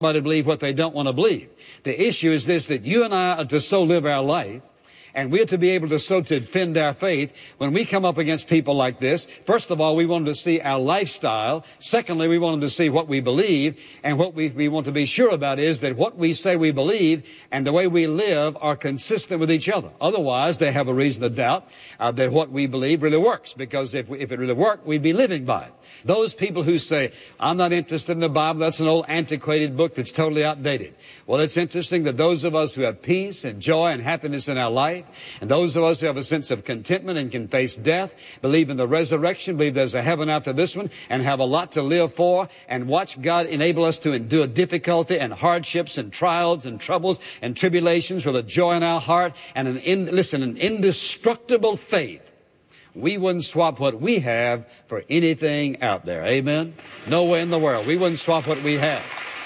to believe what they don't want to believe. The issue is this, that you and I are to so live our life, and we're to be able to so to defend our faith. When we come up against people like this, first of all, we want them to see our lifestyle. Secondly, we want them to see what we believe. And what we want to be sure about is that what we say we believe and the way we live are consistent with each other. Otherwise, they have a reason to doubt that what we believe really works. Because if it really worked, we'd be living by it. Those people who say, I'm not interested in the Bible, that's an old antiquated book that's totally outdated. Well, it's interesting that those of us who have peace and joy and happiness in our life, and those of us who have a sense of contentment and can face death, believe in the resurrection, believe there's a heaven after this one, and have a lot to live for, and watch God enable us to endure difficulty and hardships and trials and troubles and tribulations with a joy in our heart and an indestructible faith. We wouldn't swap what we have for anything out there. Amen? Nowhere in the world. We wouldn't swap what we have.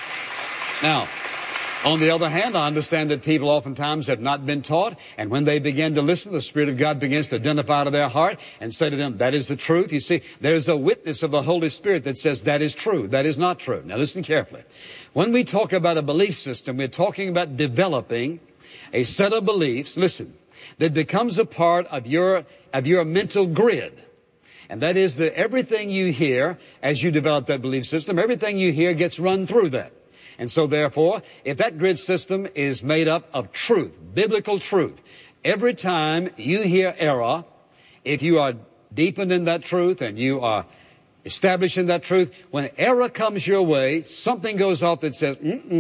Now, on the other hand, I understand that people oftentimes have not been taught, and when they begin to listen, the Spirit of God begins to identify to their heart and say to them, that is the truth. You see, there's a witness of the Holy Spirit that says that is true, that is not true. Now listen carefully. When we talk about a belief system, we're talking about developing a set of beliefs, listen, that becomes a part of your mental grid. And that is that everything you hear as you develop that belief system, everything you hear gets run through that. And so therefore, if that grid system is made up of truth, biblical truth, every time you hear error, if you are deepened in that truth and you are established in that truth, when error comes your way, something goes off that says,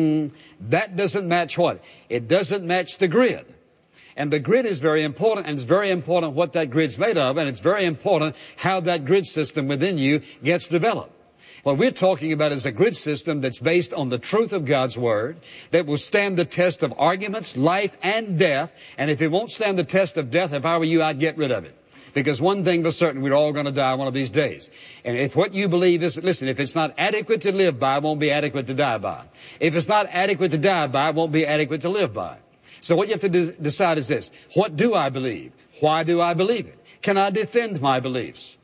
that doesn't match what? It doesn't match the grid. And the grid is very important, and it's very important what that grid's made of, and it's very important how that grid system within you gets developed. What we're talking about is a grid system that's based on the truth of God's Word, that will stand the test of arguments, life, and death. And if it won't stand the test of death, if I were you, I'd get rid of it. Because one thing for certain, we're all going to die one of these days. And if what you believe is, listen, if it's not adequate to live by, it won't be adequate to die by. If it's not adequate to die by, it won't be adequate to live by. So what you have to decide is this. What do I believe? Why do I believe it? Can I defend my beliefs?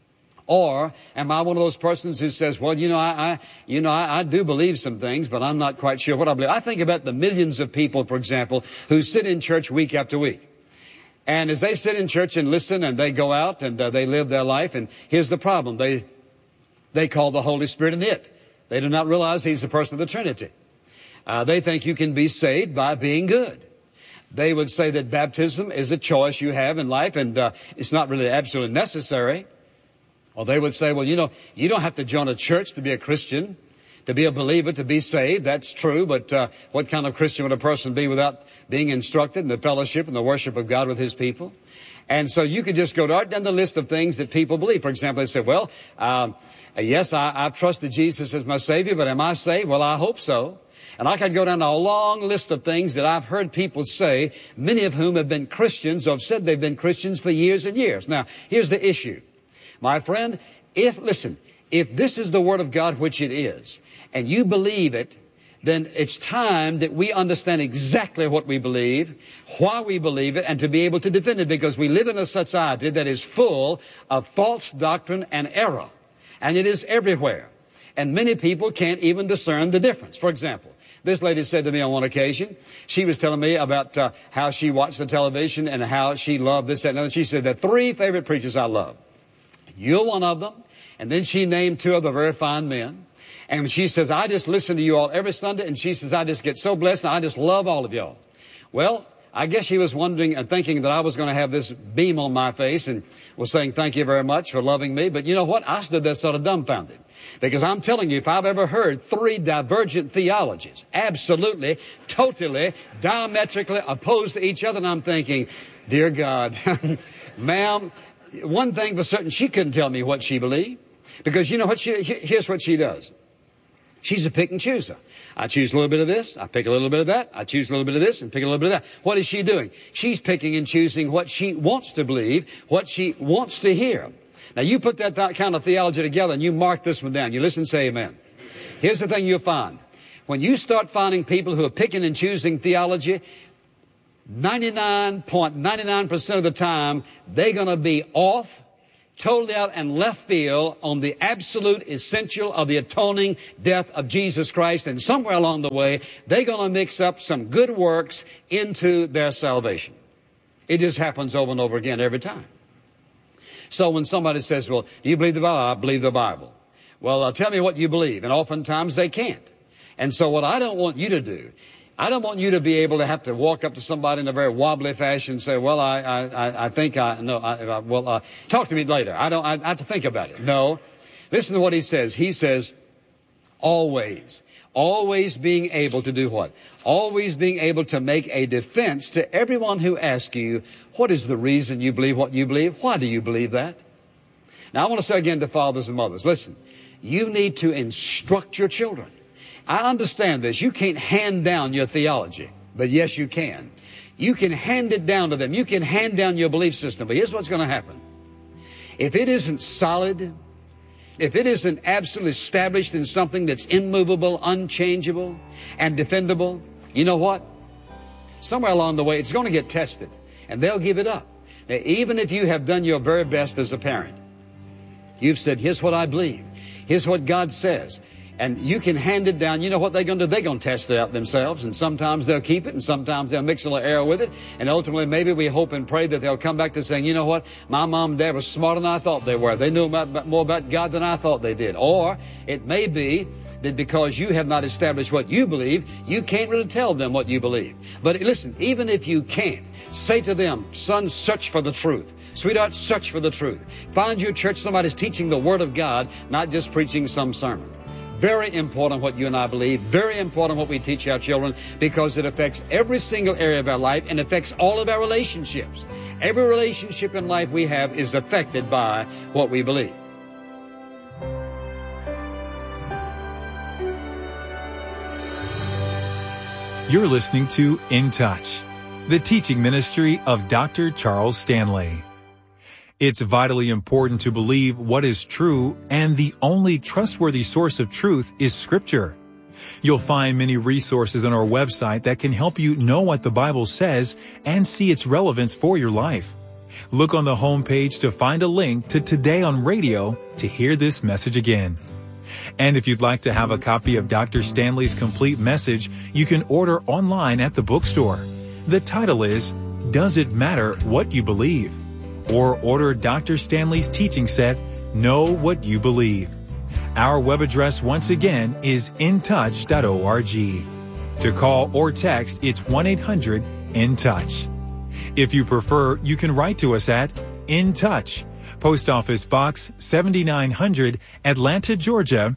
Or am I one of those persons who says, well, I do believe some things, but I'm not quite sure what I believe. I think about the millions of people, for example, who sit in church week after week. And as they sit in church and listen and they go out and they live their life, and here's the problem. They call the Holy Spirit an it. They do not realize He's the person of the Trinity. They think you can be saved by being good. They would say that baptism is a choice you have in life, and it's not really absolutely necessary. Or they would say, well, you don't have to join a church to be a Christian, to be a believer, to be saved. That's true, but what kind of Christian would a person be without being instructed in the fellowship and the worship of God with His people? And so you could just go right down the list of things that people believe. For example, they say, well, yes, I've trusted Jesus as my Savior, but am I saved? Well, I hope so. And I could go down a long list of things that I've heard people say, many of whom have been Christians or have said they've been Christians for years and years. Now, here's the issue. My friend, if this is the Word of God, which it is, and you believe it, then it's time that we understand exactly what we believe, why we believe it, and to be able to defend it, because we live in a society that is full of false doctrine and error. And it is everywhere. And many people can't even discern the difference. For example, this lady said to me on one occasion, she was telling me about how she watched the television and how she loved this, that, and other. She said, there are 3 favorite preachers I love. You're one of them. And then she named 2 other very fine men. And she says, I just listen to you all every Sunday. And she says, I just get so blessed. And I just love all of y'all. Well, I guess she was wondering and thinking that I was going to have this beam on my face and was saying, thank you very much for loving me. But you know what? I stood there sort of dumbfounded. Because I'm telling you, if I've ever heard 3 divergent theologies, absolutely, totally, diametrically opposed to each other, and I'm thinking, dear God, ma'am, one thing for certain, she couldn't tell me what she believed. Because you know what here's what she does. She's a pick and chooser. I choose a little bit of this, I pick a little bit of that, I choose a little bit of this and pick a little bit of that. What is she doing? She's picking and choosing what she wants to believe, what she wants to hear. Now you put that kind of theology together and you mark this one down. You listen and say amen. Here's the thing you'll find. When you start finding people who are picking and choosing theology, 99.99% of the time, they're going to be off totally out and left field on the absolute essential of the atoning death of Jesus Christ. And somewhere along the way, they're going to mix up some good works into their salvation. It just happens over and over again every time. So when somebody says, well, do you believe the Bible? I believe the Bible. Well, tell me what you believe. And oftentimes they can't. And so what I don't want you to do, I don't want you to be able to have to walk up to somebody in a very wobbly fashion and say, well, I think talk to me later. I have to think about it. No. Listen to what he says. He says, always being able to do what? Always being able to make a defense to everyone who asks you, what is the reason you believe what you believe? Why do you believe that? Now, I want to say again to fathers and mothers, listen, you need to instruct your children. I understand this. You can't hand down your theology, but yes, you can. You can hand it down to them. You can hand down your belief system, but here's what's going to happen. If it isn't solid, if it isn't absolutely established in something that's immovable, unchangeable, and defendable, you know what? Somewhere along the way, it's going to get tested, and they'll give it up. Now, even if you have done your very best as a parent, you've said, here's what I believe. Here's what God says. And you can hand it down. You know what they're going to do? They're going to test it out themselves. And sometimes they'll keep it, and sometimes they'll mix a little error with it. And ultimately, maybe we hope and pray that they'll come back to saying, you know what? My mom and dad were smarter than I thought they were. They knew more about God than I thought they did. Or it may be that because you have not established what you believe, you can't really tell them what you believe. But listen, even if you can't, say to them, son, search for the truth. Sweetheart, search for the truth. Find your church somebody's teaching the Word of God, not just preaching some sermon. Very important what you and I believe. Very important what we teach our children, because it affects every single area of our life and affects all of our relationships. Every relationship in life we have is affected by what we believe. You're listening to In Touch, the teaching ministry of Dr. Charles Stanley. It's vitally important to believe what is true, and the only trustworthy source of truth is Scripture. You'll find many resources on our website that can help you know what the Bible says and see its relevance for your life. Look on the homepage to find a link to Today on Radio to hear this message again. And if you'd like to have a copy of Dr. Stanley's complete message, you can order online at the bookstore. The title is, Does It Matter What You Believe? Or order Dr. Stanley's teaching set, Know What You Believe. Our web address once again is intouch.org. To call or text, it's 1-800-IN-TOUCH. If you prefer, you can write to us at In Touch, Post Office Box 7900, Atlanta, Georgia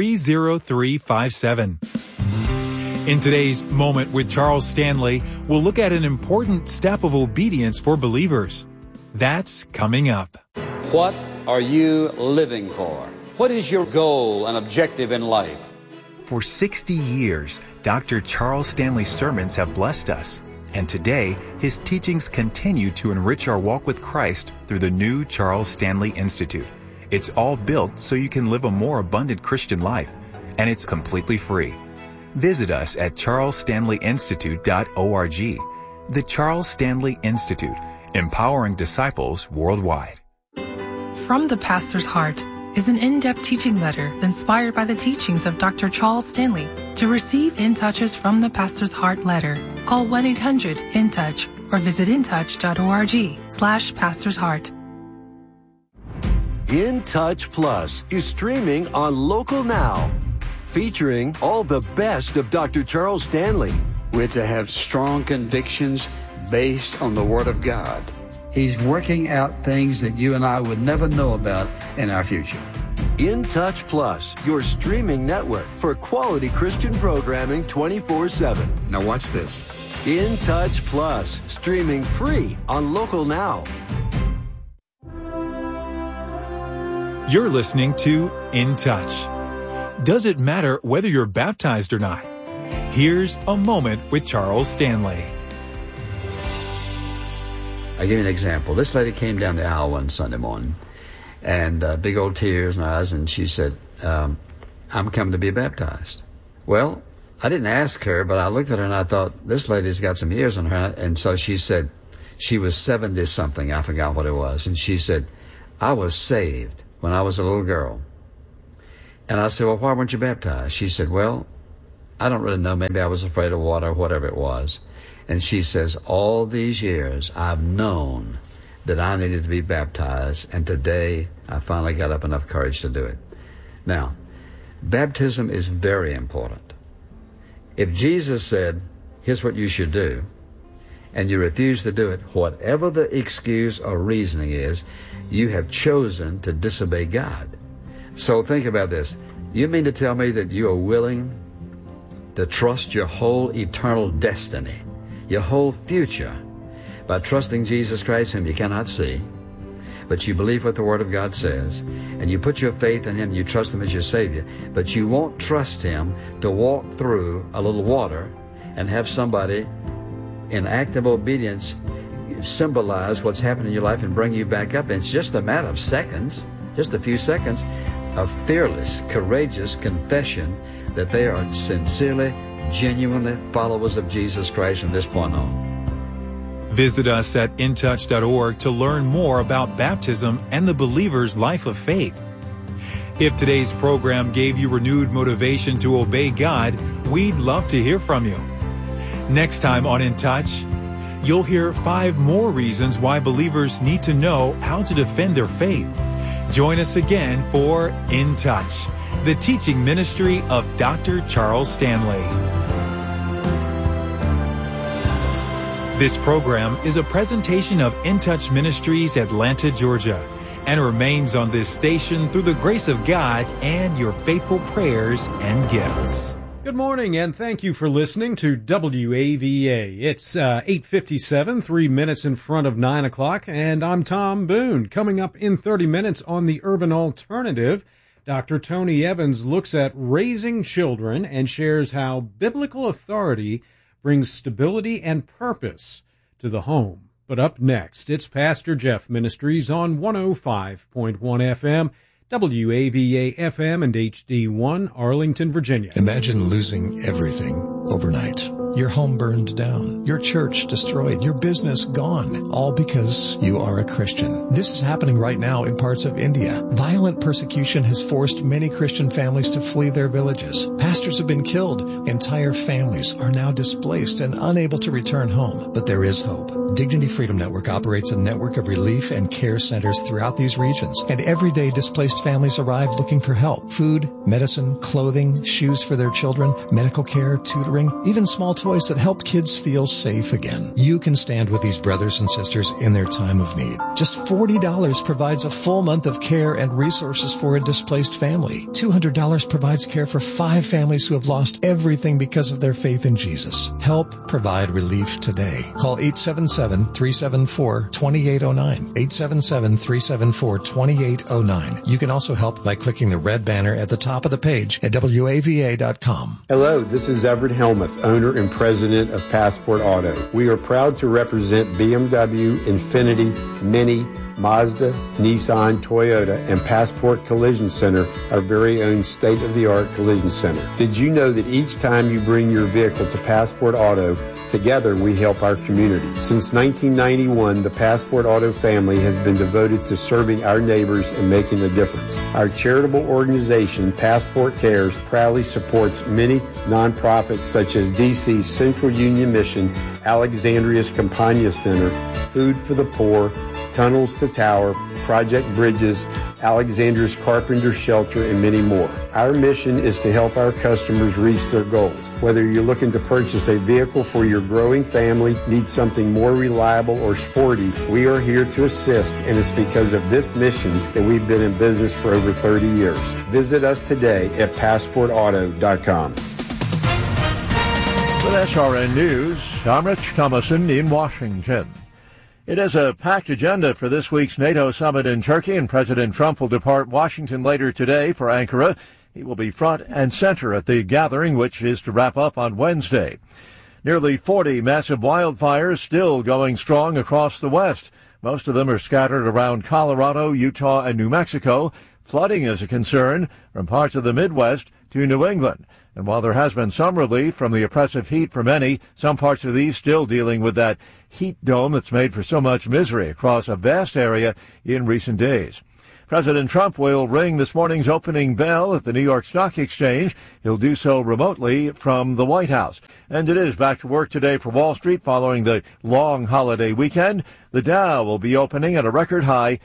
30357. In today's Moment with Charles Stanley, we'll look at an important step of obedience for believers. That's coming up. What are you living for? What is your goal and objective in life? For 60 years, Dr. Charles Stanley's sermons have blessed us. And today, his teachings continue to enrich our walk with Christ through the new Charles Stanley Institute. It's all built so you can live a more abundant Christian life, and it's completely free. Visit us at charlesstanleyinstitute.org. The Charles Stanley Institute, empowering disciples worldwide. From the Pastor's Heart is an in-depth teaching letter inspired by the teachings of Dr. Charles Stanley. To receive In Touch's From the Pastor's Heart letter, call 1-800-IN-TOUCH or visit intouch.org/Pastor's Heart. In Touch Plus is streaming on Local Now, featuring all the best of Dr. Charles Stanley. We're to have strong convictions based on the Word of God. He's working out things that you and I would never know about in our future. In Touch Plus, your streaming network for quality Christian programming 24/7. Now watch this. In Touch Plus, streaming free on Local Now. You're listening to In Touch. Does it matter whether you're baptized or not? Here's a moment with Charles Stanley. I'll give you an example. This lady came down the aisle one Sunday morning, and big old tears in her eyes, and she said, I'm coming to be baptized. Well, I didn't ask her, but I looked at her and I thought, this lady's got some years on her. And so she said, she was 70-something, I forgot what it was. And she said, I was saved when I was a little girl. And I said, well, why weren't you baptized? She said, well, I don't really know. Maybe I was afraid of water or whatever it was. And she says, all these years I've known that I needed to be baptized, and today I finally got up enough courage to do it. Now, baptism is very important. If Jesus said, here's what you should do, and you refuse to do it, whatever the excuse or reasoning is, you have chosen to disobey God. So think about this. You mean to tell me that you are willing to trust your whole eternal destiny, your whole future, by trusting Jesus Christ, whom you cannot see, but you believe what the Word of God says, and you put your faith in Him, you trust Him as your Savior, but you won't trust Him to walk through a little water and have somebody in active obedience symbolize what's happened in your life and bring you back up. And it's just a matter of seconds, just a few seconds, of fearless, courageous confession that they are sincerely, genuinely followers of Jesus Christ from this point on. Visit us at intouch.org to learn more about baptism and the believer's life of faith. If today's program gave you renewed motivation to obey God, we'd love to hear from you. Next time on In Touch, you'll hear 5 more reasons why believers need to know how to defend their faith. Join us again for In Touch, the teaching ministry of Dr. Charles Stanley. This program is a presentation of In Touch Ministries, Atlanta, Georgia, and remains on this station through the grace of God and your faithful prayers and gifts. Good morning, and thank you for listening to WAVA. It's 8:57, 3 minutes in front of 9 o'clock, and I'm Tom Boone. Coming up in 30 minutes on The Urban Alternative, Dr. Tony Evans looks at raising children and shares how biblical authority brings stability and purpose to the home. But up next, it's Pastor Jeff Ministries on 105.1 FM, WAVA-FM and HD1, Arlington, Virginia. Imagine losing everything overnight. Your home burned down, your church destroyed, your business gone, all because you are a Christian. This is happening right now in parts of India. Violent persecution has forced many Christian families to flee their villages. Pastors have been killed. Entire families are now displaced and unable to return home. But there is hope. Dignity Freedom Network operates a network of relief and care centers throughout these regions. And every day displaced families arrive looking for help. Food, medicine, clothing, shoes for their children, medical care, tutoring, even small toys that help kids feel safe again. You can stand with these brothers and sisters in their time of need. Just $40 provides a full month of care and resources for a displaced family. $200 provides care for 5 families who have lost everything because of their faith in Jesus. Help provide relief today. Call 877-374-2809. 877-374-2809. You can also help by clicking the red banner at the top of the page at WAVA.com. Hello, this is Everett Helmuth, owner and president of Passport Auto. We are proud to represent BMW, Infiniti, Mini, Mazda, Nissan, Toyota, and Passport Collision Center, our very own state-of-the-art collision center. Did you know that each time you bring your vehicle to Passport Auto, together we help our community? Since 1991, the Passport Auto family has been devoted to serving our neighbors and making a difference. Our charitable organization, Passport Cares, proudly supports many nonprofits such as DC's Central Union Mission, Alexandria's Campagna Center, Food for the Poor, Tunnels to Tower, Project Bridges, Alexandria's Carpenter Shelter, and many more. Our mission is to help our customers reach their goals. Whether you're looking to purchase a vehicle for your growing family, need something more reliable or sporty, we are here to assist, and it's because of this mission that we've been in business for over 30 years. Visit us today at PassportAuto.com. With SRN News, I'm Rich Thomason in Washington. It is a packed agenda for this week's NATO summit in Turkey, and President Trump will depart Washington later today for Ankara. He will be front and center at the gathering, which is to wrap up on Wednesday. Nearly 40 massive wildfires still going strong across the West. Most of them are scattered around Colorado, Utah, and New Mexico. Flooding is a concern from parts of the Midwest to New England. And while there has been some relief from the oppressive heat for many, some parts of the East still dealing with that heat dome that's made for so much misery across a vast area in recent days. President Trump will ring this morning's opening bell at the New York Stock Exchange. He'll do so remotely from the White House. And it is back to work today for Wall Street following the long holiday weekend. The Dow will be opening at a record high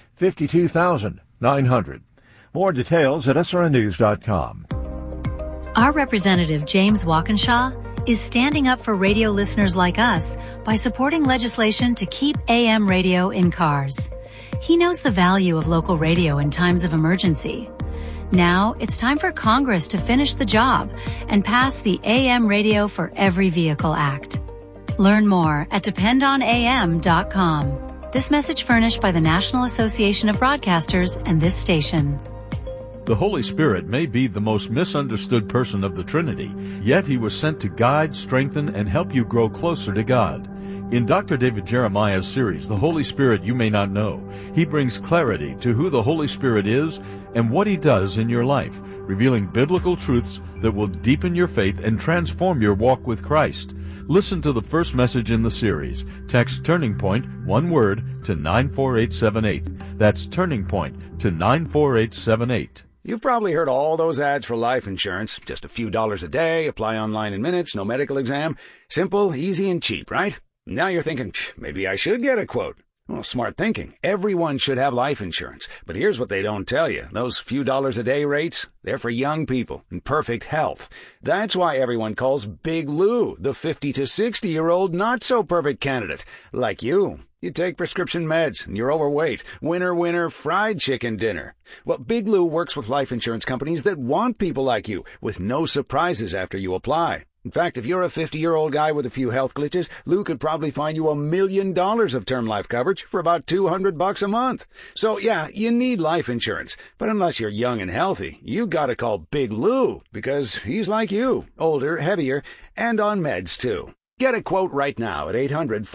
52,900. More details at srnnews.com. Our representative, James Walkinshaw, is standing up for radio listeners like us by supporting legislation to keep AM radio in cars. He knows the value of local radio in times of emergency. Now it's time for Congress to finish the job and pass the AM Radio for Every Vehicle Act. Learn more at dependonam.com. This message furnished by the National Association of Broadcasters and this station. The Holy Spirit may be the most misunderstood person of the Trinity, yet he was sent to guide, strengthen, and help you grow closer to God. In Dr. David Jeremiah's series, The Holy Spirit You May Not Know, he brings clarity to who the Holy Spirit is and what he does in your life, revealing biblical truths that will deepen your faith and transform your walk with Christ. Listen to the first message in the series. Text Turning Point, one word, to 94878. That's Turning Point to 94878. You've probably heard all those ads for life insurance. Just a few dollars a day, apply online in minutes, no medical exam. Simple, easy, and cheap, right? Now you're thinking, maybe I should get a quote. Well, smart thinking. Everyone should have life insurance. But here's what they don't tell you. Those few dollars a day rates, they're for young people in perfect health. That's why everyone calls Big Lou the 50 to 60-year-old not-so-perfect candidate, like you. You take prescription meds, and you're overweight. Winner, winner, fried chicken dinner. Well, Big Lou works with life insurance companies that want people like you, with no surprises after you apply. In fact, if you're a 50-year-old guy with a few health glitches, Lou could probably find you $1 million of term life coverage for about $200 a month. So, yeah, you need life insurance. But unless you're young and healthy, you gotta call Big Lou, because he's like you, older, heavier, and on meds, too. Get a quote right now at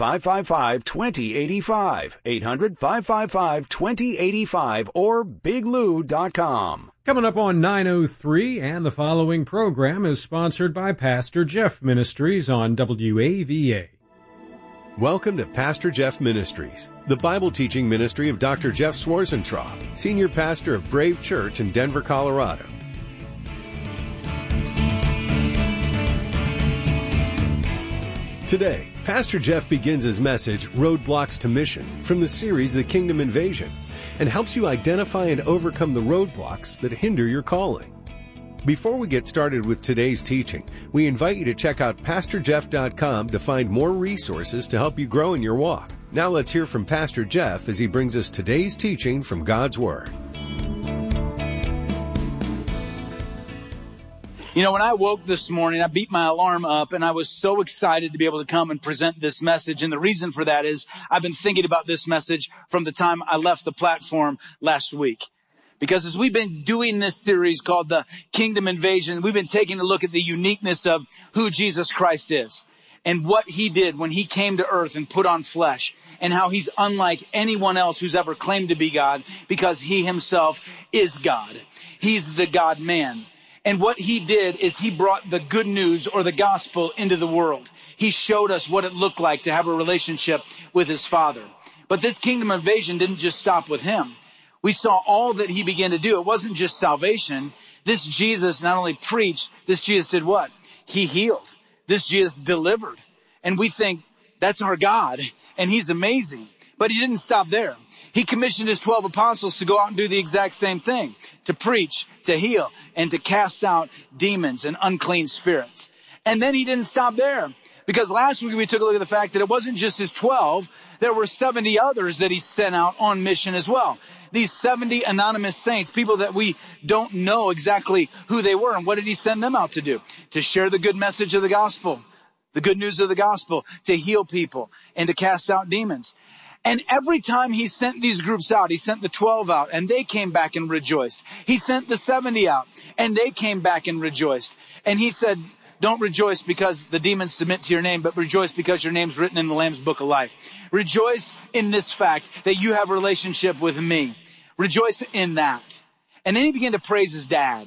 800-555-2085, 800-555-2085, or biglou.com. Coming up on 9:03, and the following program is sponsored by Pastor Jeff Ministries on WAVA. Welcome to Pastor Jeff Ministries, the Bible teaching ministry of Dr. Jeff Schwarzentraub, Senior Pastor of Brave Church in Denver, Colorado. Today, Pastor Jeff begins his message, Roadblocks to Mission, from the series The Kingdom Invasion, and helps you identify and overcome the roadblocks that hinder your calling. Before we get started with today's teaching, we invite you to check out PastorJeff.com to find more resources to help you grow in your walk. Now let's hear from Pastor Jeff as he brings us today's teaching from God's Word. You know, when I woke this morning, I beat my alarm up, and I was so excited to be able to come and present this message. And the reason for that is I've been thinking about this message from the time I left the platform last week. Because as we've been doing this series called The Kingdom Invasion, we've been taking a look at the uniqueness of who Jesus Christ is and what he did when he came to earth and put on flesh, and how he's unlike anyone else who's ever claimed to be God, because he himself is God. He's the God-man. And what he did is he brought the good news, or the gospel, into the world. He showed us what it looked like to have a relationship with his Father. But this kingdom invasion didn't just stop with him. We saw all that he began to do. It wasn't just salvation. This Jesus not only preached, this Jesus did what? He healed. This Jesus delivered. And we think that's our God, and he's amazing. But he didn't stop there. He commissioned his 12 apostles to go out and do the exact same thing, to preach, to heal, and to cast out demons and unclean spirits. And then he didn't stop there, because last week we took a look at the fact that it wasn't just his 12. There were 70 others that he sent out on mission as well. These 70 anonymous saints, people that we don't know exactly who they were. And what did he send them out to do? To share the good message of the gospel, the good news of the gospel, to heal people and to cast out demons. And every time he sent these groups out, he sent the 12 out, and they came back and rejoiced. He sent the 70 out, and they came back and rejoiced. And he said, don't rejoice because the demons submit to your name, but rejoice because your name's written in the Lamb's Book of Life. Rejoice in this fact that you have a relationship with me. Rejoice in that. And then he began to praise his dad.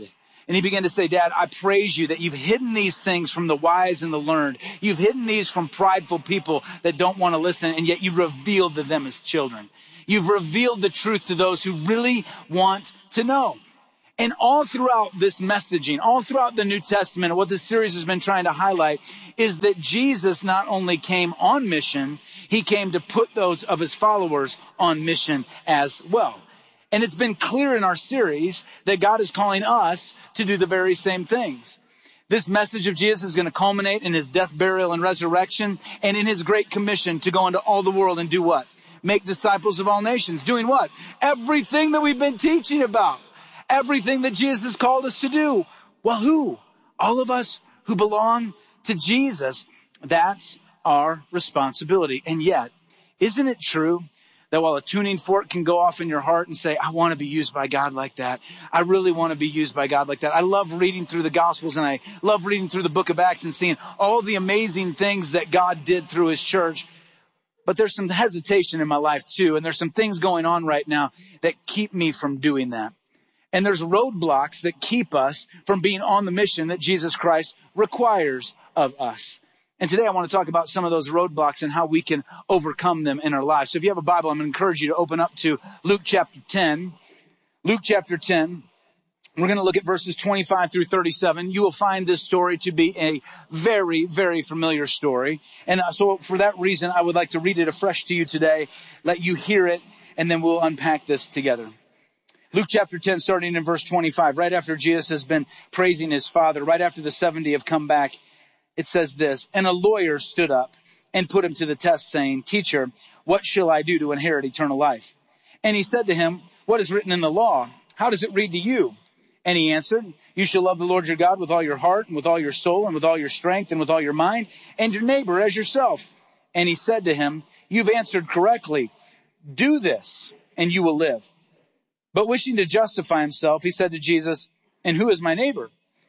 And he began to say, Dad, I praise you that you've hidden these things from the wise and the learned. You've hidden these from prideful people that don't want to listen, and yet you've revealed to them as children. You've revealed the truth to those who really want to know. And all throughout this messaging, all throughout the New Testament, what this series has been trying to highlight is that Jesus not only came on mission, he came to put those of his followers on mission as well. And it's been clear in our series that God is calling us to do the very same things. This message of Jesus is going to culminate in his death, burial, and resurrection, and in his great commission to go into all the world and do what? Make disciples of all nations. Doing what? Everything that we've been teaching about. Everything that Jesus called us to do. Well, who? All of us who belong to Jesus. That's our responsibility. And yet, isn't it true that while a tuning fork can go off in your heart and say, I want to be used by God like that. I really want to be used by God like that. I love reading through the Gospels and I love reading through the book of Acts and seeing all the amazing things that God did through his church. But there's some hesitation in my life too. And there's some things going on right now that keep me from doing that. And there's roadblocks that keep us from being on the mission that Jesus Christ requires of us. And today I want to talk about some of those roadblocks and how we can overcome them in our lives. So if you have a Bible, I'm going to encourage you to open up to Luke chapter 10. Luke chapter 10. We're going to look at verses 25 through 37. You will find this story to be a very, very familiar story. And so for that reason, I would like to read it afresh to you today, let you hear it, and then we'll unpack this together. Luke chapter 10, starting in verse 25, right after Jesus has been praising his Father, right after the 70 have come back, it says this, and a lawyer stood up and put him to the test, saying, Teacher, what shall I do to inherit eternal life? And he said to him, What is written in the law? How does it read to you? And he answered, You shall love the Lord your God with all your heart and with all your soul and with all your strength and with all your mind, and your neighbor as yourself. And he said to him, You've answered correctly. Do this, and you will live. But wishing to justify himself, he said to Jesus, And who is my neighbor?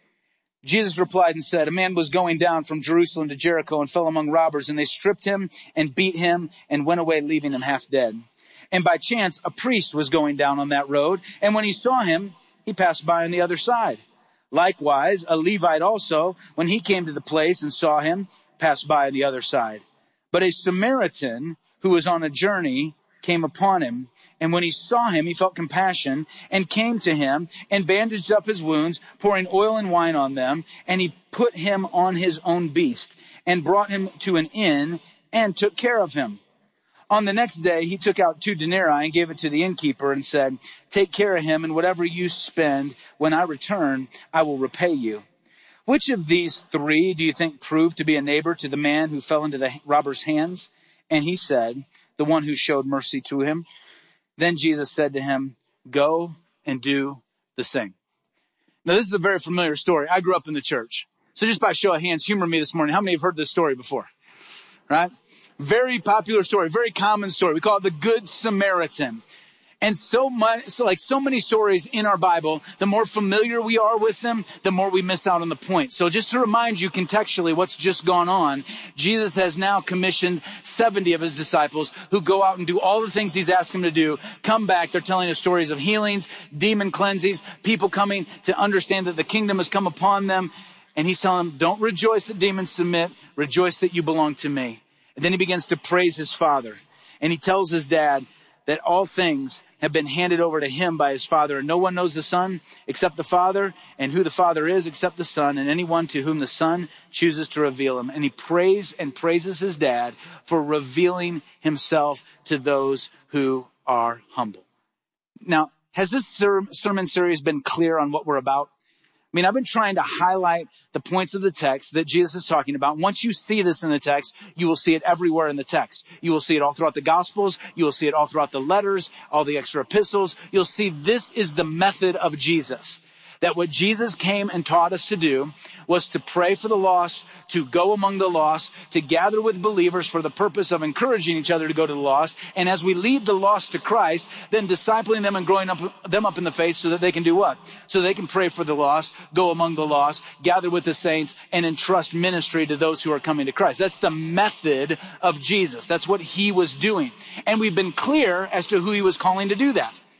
Jesus replied and said, A man was going down from Jerusalem to Jericho and fell among robbers, and they stripped him and beat him and went away, leaving him half dead. And by chance, a priest was going down on that road, and when he saw him, he passed by on the other side. Likewise, a Levite also, when he came to the place and saw him, passed by on the other side. But a Samaritan who was on a journey came upon him, and when he saw him, he felt compassion and came to him and bandaged up his wounds, pouring oil and wine on them. And he put him on his own beast and brought him to an inn and took care of him. On the next day, he took out 2 denarii and gave it to the innkeeper and said, Take care of him, and whatever you spend, when I return, I will repay you. Which of these 3 do you think proved to be a neighbor to the man who fell into the robber's hands? And he said, The one who showed mercy to him. Then Jesus said to him, Go and do the same. Now, this is a very familiar story. I grew up in the church. So just by show of hands, humor me this morning. How many have heard this story before? Right? Very popular story, very common story. We call it the Good Samaritan. And so many stories in our Bible, the more familiar we are with them, the more we miss out on the point. So just to remind you contextually what's just gone on, Jesus has now commissioned 70 of his disciples who go out and do all the things he's asked them to do, come back. They're telling us stories of healings, demon cleansings, people coming to understand that the kingdom has come upon them. And he's telling them, don't rejoice that demons submit, rejoice that you belong to me. And then he begins to praise his Father. And he tells his dad that all things have been handed over to him by his Father. And no one knows the Son except the Father, and who the Father is except the Son, and anyone to whom the Son chooses to reveal him. And he prays and praises his dad for revealing himself to those who are humble. Now, has this sermon series been clear on what we're about? I mean, I've been trying to highlight the points of the text that Jesus is talking about. Once you see this in the text, you will see it everywhere in the text. You will see it all throughout the Gospels. You will see it all throughout the letters, all the extra epistles. You'll see this is the method of Jesus. That what Jesus came and taught us to do was to pray for the lost, to go among the lost, to gather with believers for the purpose of encouraging each other to go to the lost. And as we lead the lost to Christ, then discipling them and growing them up in the faith so that they can do what? So they can pray for the lost, go among the lost, gather with the saints, and entrust ministry to those who are coming to Christ. That's the method of Jesus. That's what he was doing. And we've been clear as to who he was calling to do that.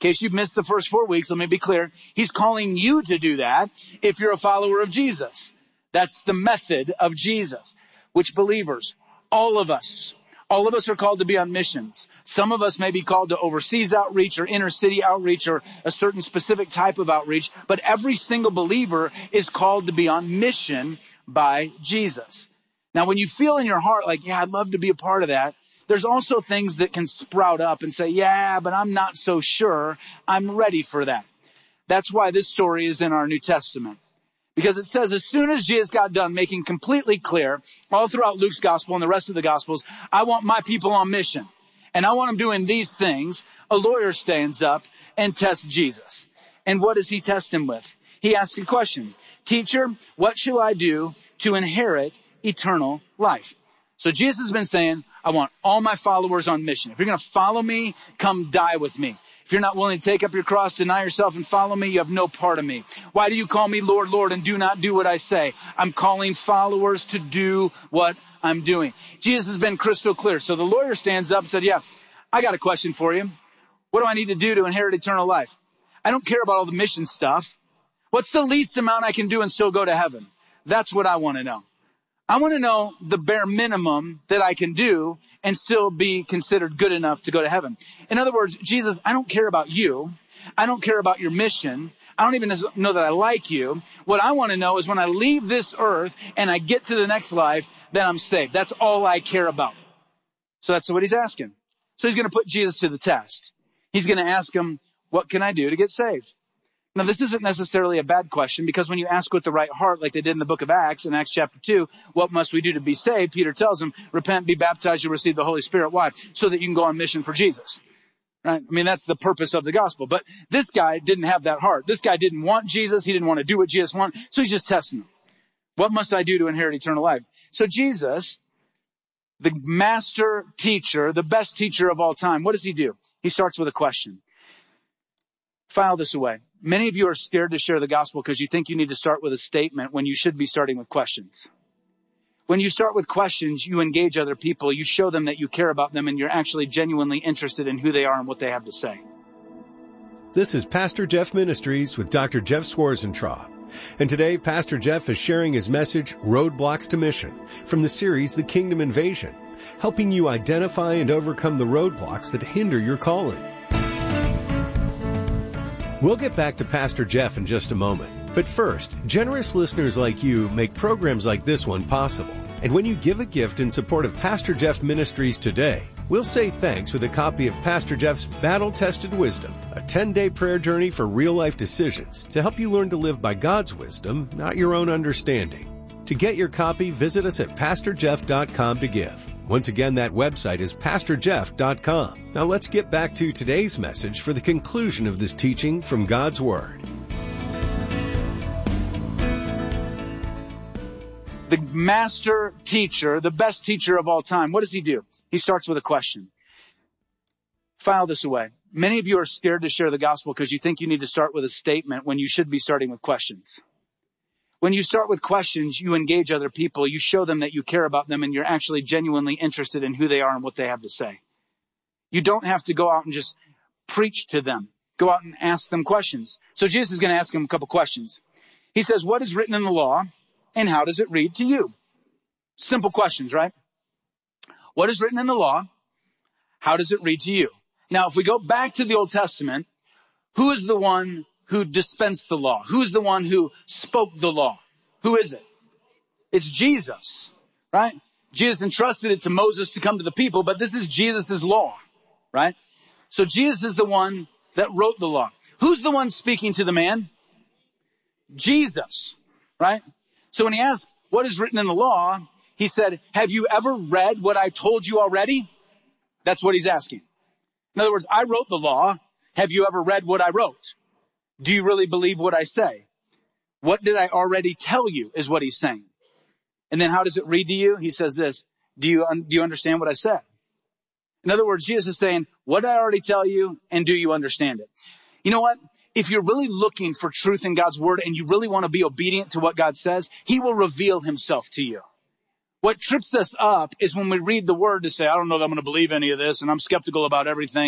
case you've missed the first 4 weeks, let me be clear. He's calling you to do that if you're a follower of Jesus. That's the method of Jesus. Which believers? All of us are called to be on missions. Some of us may be called to overseas outreach or inner city outreach or a certain specific type of outreach, but every single believer is called to be on mission by Jesus. Now, when you feel in your heart like, yeah, I'd love to be a part of that, there's also things that can sprout up and say, yeah, but I'm not so sure I'm ready for that. That's why this story is in our New Testament. Because it says as soon as Jesus got done making completely clear all throughout Luke's gospel and the rest of the gospels, I want my people on mission and I want them doing these things. A lawyer stands up and tests Jesus. And what does he test him with? He asks a question. Teacher, what shall I do to inherit eternal life? So Jesus has been saying, I want all my followers on mission. If you're going to follow me, come die with me. If you're not willing to take up your cross, deny yourself and follow me, you have no part of me. Why do you call me Lord, Lord, and do not do what I say? I'm calling followers to do what I'm doing. Jesus has been crystal clear. So the lawyer stands up and said, yeah, I got a question for you. What do I need to do to inherit eternal life? I don't care about all the mission stuff. What's the least amount I can do and still go to heaven? That's what I want to know. I want to know the bare minimum that I can do and still be considered good enough to go to heaven. In other words, Jesus, I don't care about you. I don't care about your mission. I don't even know that I like you. What I want to know is when I leave this earth and I get to the next life, then I'm saved. That's all I care about. So that's what he's asking. So he's going to put Jesus to the test. He's going to ask him, what can I do to get saved? Now, this isn't necessarily a bad question because when you ask with the right heart, like they did in the book of Acts, in Acts chapter 2, what must we do to be saved? Peter tells them, repent, be baptized, you'll receive the Holy Spirit. Why? So that you can go on mission for Jesus. Right? I mean, that's the purpose of the gospel. But this guy didn't have that heart. This guy didn't want Jesus. He didn't want to do what Jesus wanted. So he's just testing him. What must I do to inherit eternal life? So Jesus, the master teacher, the best teacher of all time, what does he do? He starts with a question. File this away. Many of you are scared to share the gospel because you think you need to start with a statement when you should be starting with questions. When you start with questions, you engage other people. You show them that you care about them and you're actually genuinely interested in who they are and what they have to say. This is Pastor Jeff Ministries with Dr. Jeff Schwarzentraub. And today, Pastor Jeff is sharing his message, Roadblocks to Mission, from the series The Kingdom Invasion, helping you identify and overcome the roadblocks that hinder your calling. We'll get back to Pastor Jeff in just a moment. But first, generous listeners like you make programs like this one possible. And when you give a gift in support of Pastor Jeff Ministries today, we'll say thanks with a copy of Pastor Jeff's Battle-Tested Wisdom, a 10-day prayer journey for real-life decisions to help you learn to live by God's wisdom, not your own understanding. To get your copy, visit us at PastorJeff.com to give. Once again, that website is PastorJeff.com. Now let's get back to today's message for the conclusion of this teaching from God's Word. The master teacher, the best teacher of all time, what does he do? He starts with a question. File this away. Many of you are scared to share the gospel because you think you need to start with a statement when you should be starting with questions. When you start with questions, you engage other people. You show them that you care about them and you're actually genuinely interested in who they are and what they have to say. You don't have to go out and just preach to them. Go out and ask them questions. So Jesus is going to ask them a couple questions. He says, what is written in the law and how does it read to you? Simple questions, right? What is written in the law? How does it read to you? Now, if we go back to the Old Testament, who is the one who dispensed the law? Who's the one who spoke the law? Who is it? It's Jesus, right? Jesus entrusted it to Moses to come to the people, but this is Jesus' law, right? So Jesus is the one that wrote the law. Who's the one speaking to the man? Jesus, right? So when he asked, what is written in the law? He said, have you ever read what I told you already? That's what he's asking. In other words, I wrote the law. Have you ever read what I wrote? Do you really believe what I say? What did I already tell you is what he's saying. And then how does it read to you? He says this, do you understand what I said? In other words, Jesus is saying, what did I already tell you? And do you understand it? You know what? If you're really looking for truth in God's word and you really want to be obedient to what God says, he will reveal himself to you. What trips us up is when we read the word to say, I don't know that I'm going to believe any of this and I'm skeptical about everything.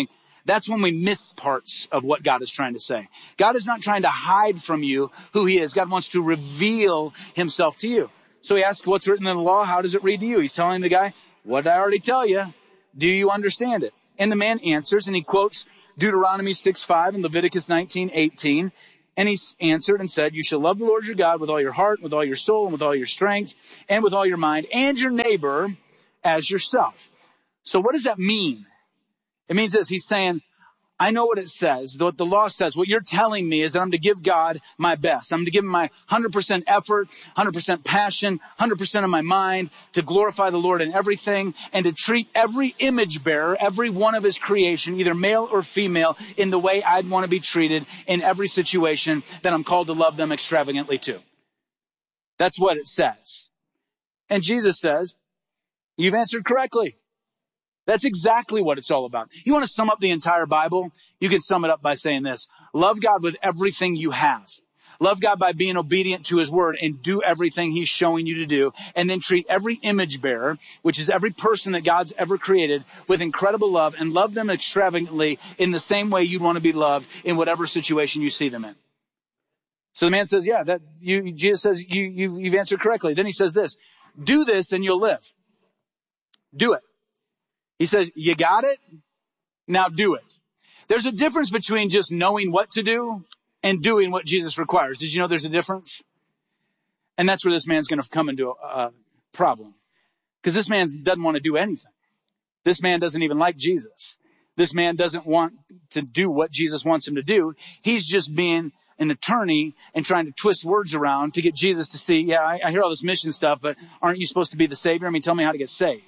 That's when we miss parts of what God is trying to say. God is not trying to hide from you who he is. God wants to reveal himself to you. So he asks, what's written in the law? How does it read to you? He's telling the guy, what did I already tell you? Do you understand it? And the man answers, and he quotes Deuteronomy 6:5 and Leviticus 19:18. And he answered and said, you shall love the Lord your God with all your heart, with all your soul, and with all your strength, and with all your mind, and your neighbor as yourself. So what does that mean? It means this. He's saying, I know what it says, what the law says. What you're telling me is that I'm to give God my best. I'm to give him my 100% effort, 100% passion, 100% of my mind to glorify the Lord in everything and to treat every image bearer, every one of his creation, either male or female, in the way I'd want to be treated in every situation that I'm called to love them extravagantly too. That's what it says. And Jesus says, you've answered correctly. That's exactly what it's all about. You want to sum up the entire Bible? You can sum it up by saying this. Love God with everything you have. Love God by being obedient to his word and do everything he's showing you to do. And then treat every image bearer, which is every person that God's ever created, with incredible love and love them extravagantly in the same way you'd want to be loved in whatever situation you see them in. So the man says, yeah, Jesus says, you've answered correctly. Then he says this, do this and you'll live. Do it. He says, you got it? Now do it. There's a difference between just knowing what to do and doing what Jesus requires. Did you know there's a difference? And that's where this man's going to come into a problem. Because this man doesn't want to do anything. This man doesn't even like Jesus. This man doesn't want to do what Jesus wants him to do. He's just being an attorney and trying to twist words around to get Jesus to see, yeah, I hear all this mission stuff, but aren't you supposed to be the Savior? I mean, tell me how to get saved.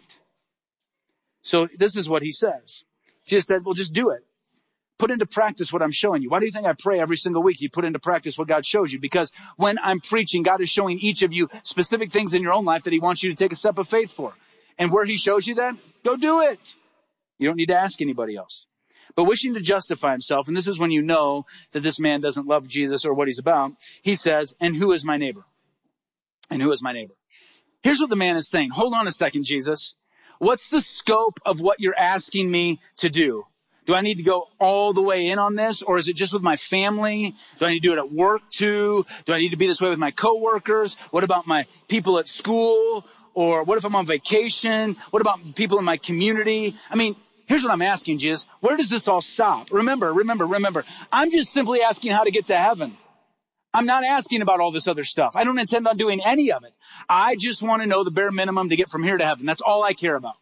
So this is what he says. Jesus said, well, just do it. Put into practice what I'm showing you. Why do you think I pray every single week? You put into practice what God shows you. Because when I'm preaching, God is showing each of you specific things in your own life that he wants you to take a step of faith for. And where he shows you that, go do it. You don't need to ask anybody else. But wishing to justify himself, and this is when you know that this man doesn't love Jesus or what he's about, he says, and who is my neighbor? And who is my neighbor? Here's what the man is saying. Hold on a second, Jesus. What's the scope of what you're asking me to do? Do I need to go all the way in on this? Or is it just with my family? Do I need to do it at work too? Do I need to be this way with my coworkers? What about my people at school? Or what if I'm on vacation? What about people in my community? I mean, here's what I'm asking, Jesus. Where does this all stop? Remember. I'm just simply asking how to get to heaven. I'm not asking about all this other stuff. I don't intend on doing any of it. I just want to know the bare minimum to get from here to heaven. That's all I care about.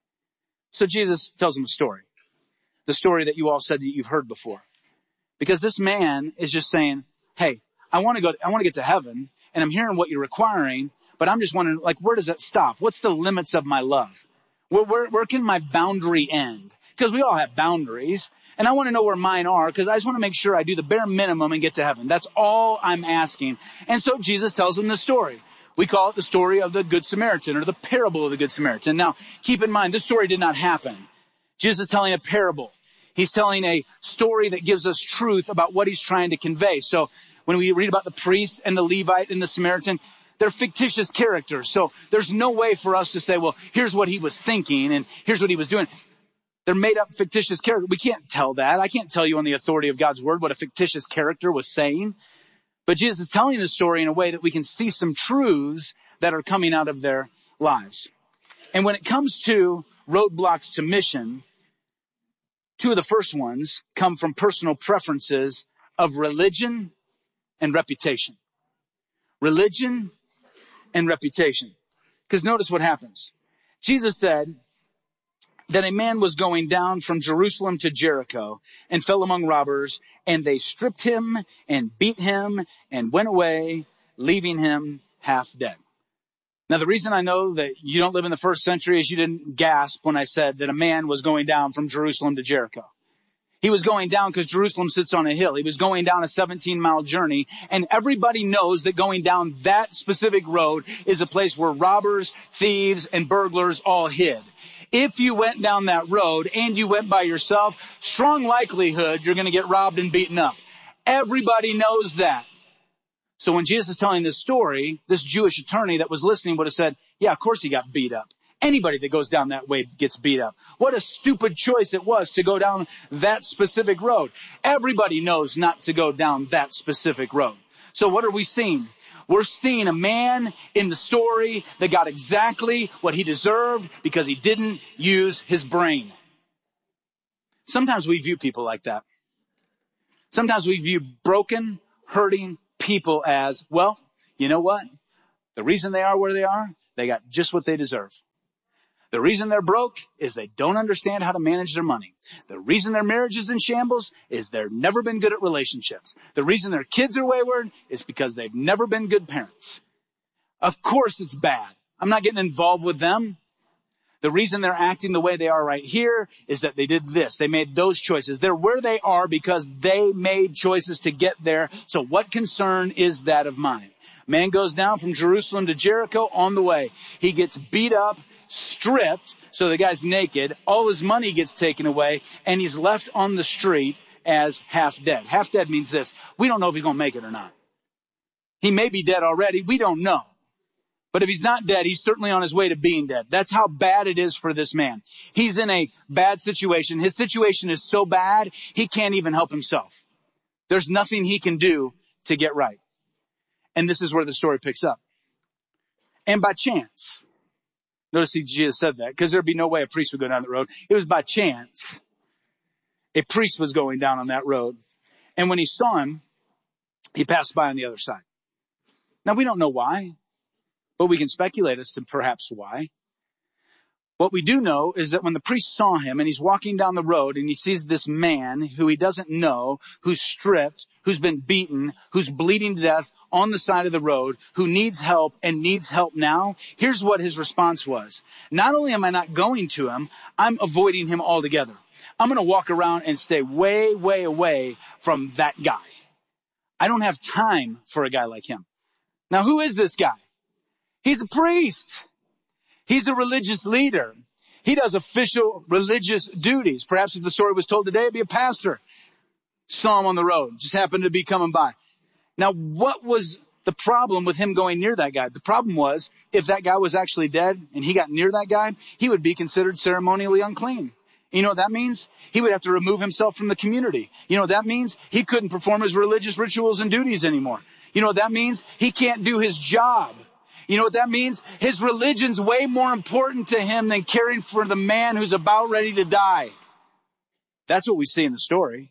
So Jesus tells him a story. The story that you all said that you've heard before. Because this man is just saying, hey, I want to get to heaven, and I'm hearing what you're requiring, but I'm just wondering, like, where does that stop? What's the limits of my love? Where can my boundary end? Because we all have boundaries. And I want to know where mine are because I just want to make sure I do the bare minimum and get to heaven. That's all I'm asking. And so Jesus tells him the story. We call it the story of the Good Samaritan or the parable of the Good Samaritan. Now, keep in mind, this story did not happen. Jesus is telling a parable. He's telling a story that gives us truth about what he's trying to convey. So when we read about the priest and the Levite and the Samaritan, they're fictitious characters. So there's no way for us to say, well, here's what he was thinking and here's what he was doing. They're made up fictitious characters. We can't tell that. I can't tell you on the authority of God's word what a fictitious character was saying. But Jesus is telling the story in a way that we can see some truths that are coming out of their lives. And when it comes to roadblocks to mission, two of the first ones come from personal preferences of religion and reputation. Religion and reputation. Because notice what happens. Jesus said that a man was going down from Jerusalem to Jericho and fell among robbers, and they stripped him and beat him and went away, leaving him half dead. Now, the reason I know that you don't live in the first century is you didn't gasp when I said that a man was going down from Jerusalem to Jericho. He was going down because Jerusalem sits on a hill. He was going down a 17-mile journey, and everybody knows that going down that specific road is a place where robbers, thieves, and burglars all hid. If you went down that road and you went by yourself, strong likelihood you're going to get robbed and beaten up. Everybody knows that. So when Jesus is telling this story, this Jewish attorney that was listening would have said, yeah, of course he got beat up. Anybody that goes down that way gets beat up. What a stupid choice it was to go down that specific road. Everybody knows not to go down that specific road. So what are we seeing? We're seeing a man in the story that got exactly what he deserved because he didn't use his brain. Sometimes we view people like that. Sometimes we view broken, hurting people as, well, you know what? The reason they are where they are, they got just what they deserve. The reason they're broke is they don't understand how to manage their money. The reason their marriage is in shambles is they've never been good at relationships. The reason their kids are wayward is because they've never been good parents. Of course it's bad. I'm not getting involved with them. The reason they're acting the way they are right here is that they did this. They made those choices. They're where they are because they made choices to get there. So what concern is that of mine? Man goes down from Jerusalem to Jericho on the way. He gets beat up, stripped, so the guy's naked. All his money gets taken away, and he's left on the street as half dead. Half dead means this. We don't know if he's going to make it or not. He may be dead already. We don't know. But if he's not dead, he's certainly on his way to being dead. That's how bad it is for this man. He's in a bad situation. His situation is so bad, he can't even help himself. There's nothing he can do to get right. And this is where the story picks up. And by chance, notice Jesus said that, because there'd be no way a priest would go down the road. It was by chance. A priest was going down on that road. And when he saw him, he passed by on the other side. Now, we don't know why, but we can speculate as to perhaps why. What we do know is that when the priest saw him and he's walking down the road and he sees this man who he doesn't know, who's stripped, who's been beaten, who's bleeding to death on the side of the road, who needs help and needs help now, here's what his response was. Not only am I not going to him, I'm avoiding him altogether. I'm going to walk around and stay way, way away from that guy. I don't have time for a guy like him. Now, who is this guy? He's a priest. He's a religious leader. He does official religious duties. Perhaps if the story was told today, it'd be a pastor. Saw him on the road, just happened to be coming by. Now, what was the problem with him going near that guy? The problem was, if that guy was actually dead and he got near that guy, he would be considered ceremonially unclean. You know what that means? He would have to remove himself from the community. You know what that means? He couldn't perform his religious rituals and duties anymore. You know what that means? He can't do his job. You know what that means? His religion's way more important to him than caring for the man who's about ready to die. That's what we see in the story.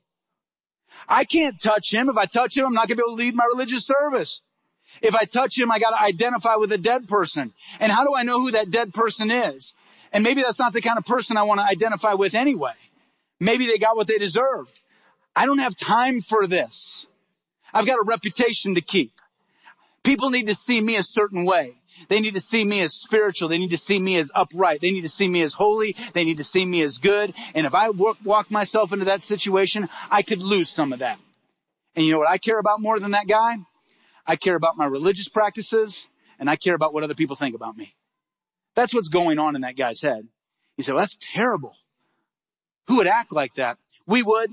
I can't touch him. If I touch him, I'm not going to be able to lead my religious service. If I touch him, I got to identify with a dead person. And how do I know who that dead person is? And maybe that's not the kind of person I want to identify with anyway. Maybe they got what they deserved. I don't have time for this. I've got a reputation to keep. People need to see me a certain way. They need to see me as spiritual. They need to see me as upright. They need to see me as holy. They need to see me as good. And if I walk myself into that situation, I could lose some of that. And you know what I care about more than that guy? I care about my religious practices, and I care about what other people think about me. That's what's going on in that guy's head. You say, well, that's terrible. Who would act like that? We would.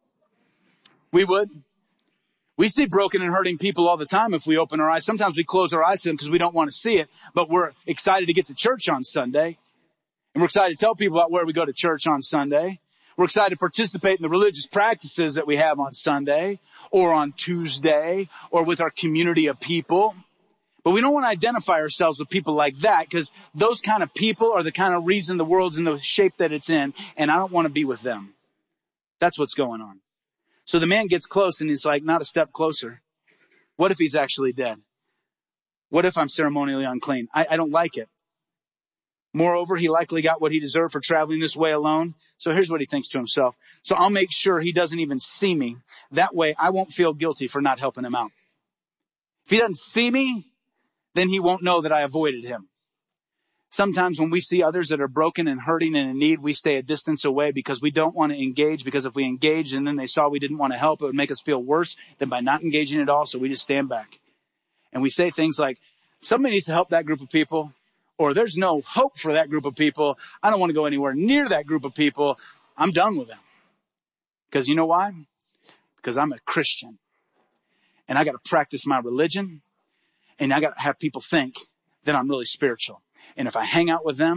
We would. We see broken and hurting people all the time if we open our eyes. Sometimes we close our eyes to them because we don't want to see it, but we're excited to get to church on Sunday. And we're excited to tell people about where we go to church on Sunday. We're excited to participate in the religious practices that we have on Sunday or on Tuesday or with our community of people. But we don't want to identify ourselves with people like that because those kind of people are the kind of reason the world's in the shape that it's in, and I don't want to be with them. That's what's going on. So the man gets close and he's like, not a step closer. What if he's actually dead? What if I'm ceremonially unclean? I don't like it. Moreover, he likely got what he deserved for traveling this way alone. So here's what he thinks to himself. So I'll make sure he doesn't even see me. That way I won't feel guilty for not helping him out. If he doesn't see me, then he won't know that I avoided him. Sometimes when we see others that are broken and hurting and in need, we stay a distance away because we don't want to engage, because if we engage and then they saw we didn't want to help, it would make us feel worse than by not engaging at all. So we just stand back. And we say things like, somebody needs to help that group of people, or there's no hope for that group of people. I don't want to go anywhere near that group of people. I'm done with them. Because you know why? Because I'm a Christian. And I got to practice my religion. And I got to have people think that I'm really spiritual. And if I hang out with them,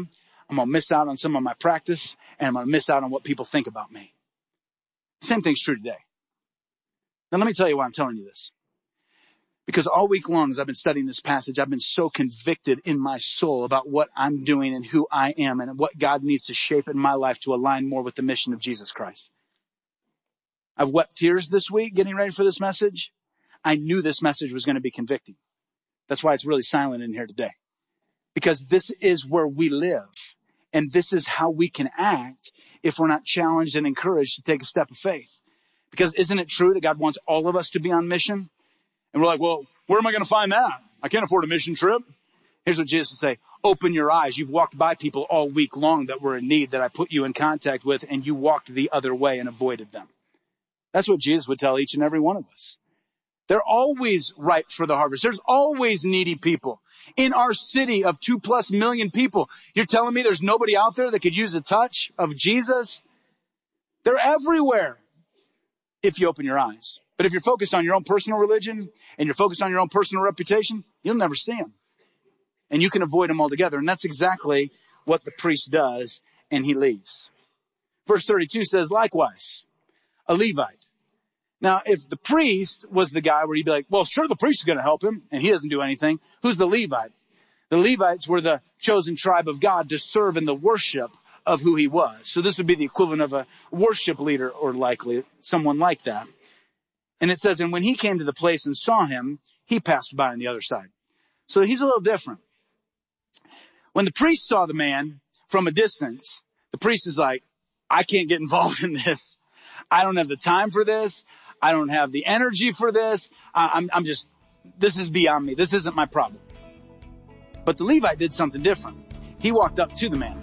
I'm going to miss out on some of my practice, and I'm going to miss out on what people think about me. Same thing's true today. Now, let me tell you why I'm telling you this. Because all week long, as I've been studying this passage, I've been so convicted in my soul about what I'm doing and who I am and what God needs to shape in my life to align more with the mission of Jesus Christ. I've wept tears this week getting ready for this message. I knew this message was going to be convicting. That's why it's really silent in here today. Because this is where we live. And this is how we can act if we're not challenged and encouraged to take a step of faith. Because isn't it true that God wants all of us to be on mission? And we're like, well, where am I going to find that? I can't afford a mission trip. Here's what Jesus would say. Open your eyes. You've walked by people all week long that were in need that I put you in contact with, and you walked the other way and avoided them. That's what Jesus would tell each and every one of us. They're always ripe for the harvest. There's always needy people. In our city of 2+ million people, you're telling me there's nobody out there that could use a touch of Jesus? They're everywhere if you open your eyes. But if you're focused on your own personal religion and you're focused on your own personal reputation, you'll never see them. And you can avoid them altogether. And that's exactly what the priest does, and he leaves. Verse 32 says, likewise, a Levite. Now, if the priest was the guy where you'd be like, well, sure, the priest is going to help him, and he doesn't do anything. Who's the Levite? The Levites were the chosen tribe of God to serve in the worship of who he was. So this would be the equivalent of a worship leader, or likely someone like that. And it says, and when he came to the place and saw him, he passed by on the other side. So he's a little different. When the priest saw the man from a distance, the priest is like, I can't get involved in this. I don't have the time for this. I don't have the energy for this. This is beyond me. This isn't my problem. But the Levite did something different. He walked up to the man.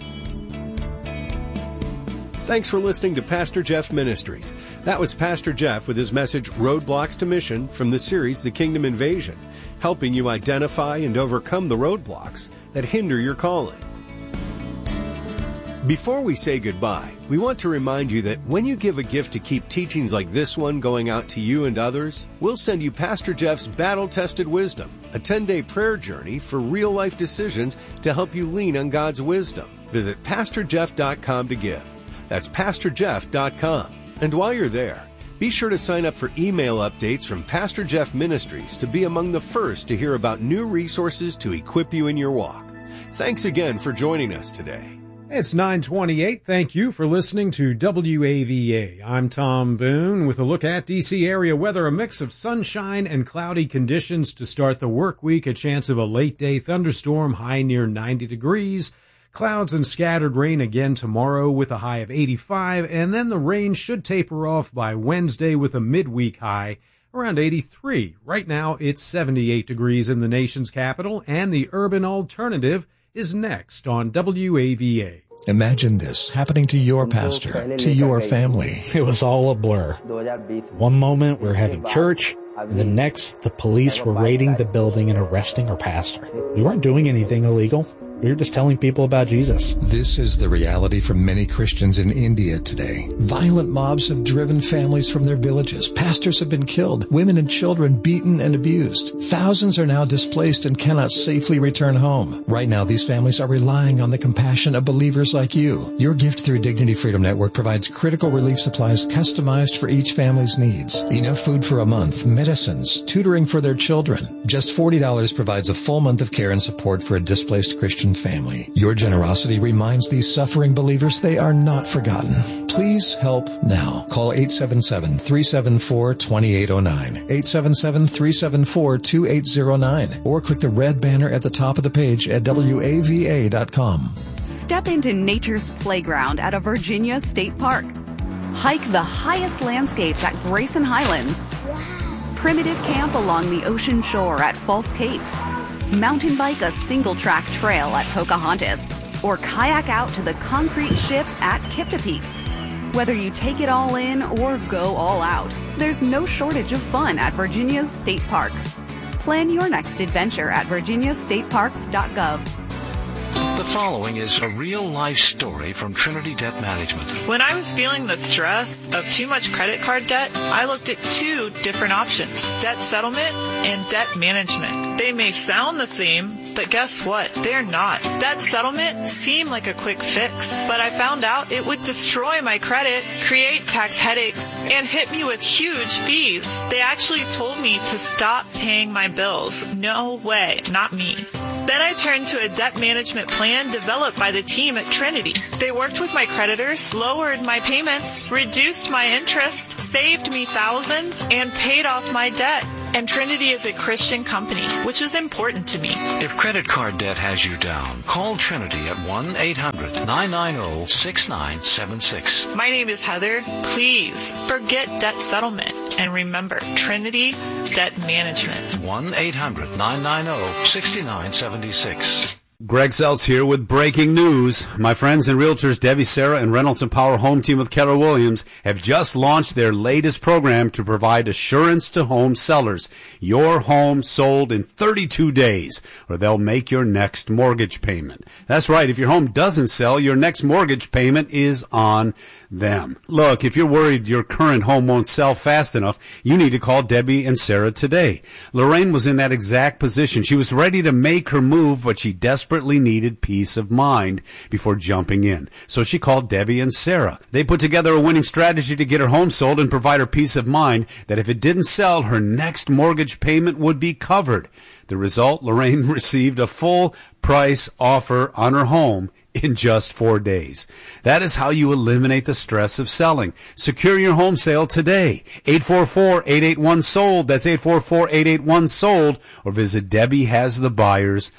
Thanks for listening to Pastor Jeff Ministries. That was Pastor Jeff with his message, Roadblocks to Mission, from the series, The Kingdom Invasion, helping you identify and overcome the roadblocks that hinder your calling. Before we say goodbye, we want to remind you that when you give a gift to keep teachings like this one going out to you and others, we'll send you Pastor Jeff's Battle-Tested Wisdom, a 10-day prayer journey for real-life decisions to help you lean on God's wisdom. Visit PastorJeff.com to give. That's PastorJeff.com. And while you're there, be sure to sign up for email updates from Pastor Jeff Ministries to be among the first to hear about new resources to equip you in your walk. Thanks again for joining us today. It's 9:28. Thank you for listening to WAVA. I'm Tom Boone with a look at D.C. area weather, a mix of sunshine and cloudy conditions to start the work week, a chance of a late-day thunderstorm, high near 90 degrees. Clouds and scattered rain again tomorrow with a high of 85, and then the rain should taper off by Wednesday with a midweek high around 83. Right now, it's 78 degrees in the nation's capital, and the Urban Alternative is next on WAVA. Imagine this happening to your pastor, to your family. It was all a blur. One moment we're having church, and the next the police were raiding the building and arresting our pastor. We weren't doing anything illegal. We were just telling people about Jesus. This is the reality for many Christians in India today. Violent mobs have driven families from their villages. Pastors have been killed. Women and children beaten and abused. Thousands are now displaced and cannot safely return home. Right now, these families are relying on the compassion of believers like you. Your gift through Dignity Freedom Network provides critical relief supplies customized for each family's needs. Enough food for a month, medicines, tutoring for their children. Just $40 provides a full month of care and support for a displaced Christian family. Your generosity reminds these suffering believers they are not forgotten. Please help now. Call 877-374-2809, 877-374-2809, or click the red banner at the top of the page at WAVA.com. Step into nature's playground at a Virginia State Park. Hike the highest landscapes at Grayson Highlands. Primitive camp along the ocean shore at False Cape. Mountain bike a single-track trail at Pocahontas, or kayak out to the concrete ships at Kipta-Peak. Whether you take it all in or go all out, there's no shortage of fun at Virginia's state parks. Plan your next adventure at virginiastateparks.gov. The following is a real-life story from Trinity Debt Management. When I was feeling the stress of too much credit card debt, I looked at two different options: debt settlement and debt management. They may sound the same, But guess what? They're not. That settlement seemed like a quick fix, but I found out it would destroy my credit, create tax headaches, and hit me with huge fees. They actually told me to stop paying my bills. No way, not me. Then I turned to a debt management plan developed by the team at Trinity. They worked with my creditors, lowered my payments, reduced my interest, saved me thousands, and paid off my debt. And Trinity is a Christian company, which is important to me. If credit card debt has you down, call Trinity at 1-800-990-6976. My name is Heather. Please forget debt settlement. And remember, Trinity Debt Management. 1-800-990-6976. Greg Seltz here with breaking news. My friends and realtors Debbie, Sarah, and Reynolds and Power Home Team with Keller Williams have just launched their latest program to provide assurance to home sellers. Your home sold in 32 days, or they'll make your next mortgage payment. That's right. If your home doesn't sell, your next mortgage payment is on them. Look, if you're worried your current home won't sell fast enough, you need to call Debbie and Sarah today. Lorraine was in that exact position. She was ready to make her move, but she desperately needed peace of mind before jumping in. So she called Debbie and Sarah. They put together a winning strategy to get her home sold and provide her peace of mind that if it didn't sell, her next mortgage payment would be covered. The result, Lorraine received a full price offer on her home in just 4 days. That is how you eliminate the stress of selling. Secure your home sale today. 844-881-SOLD. That's 844-881-SOLD. Or visit DebbieHasTheBuyers.com.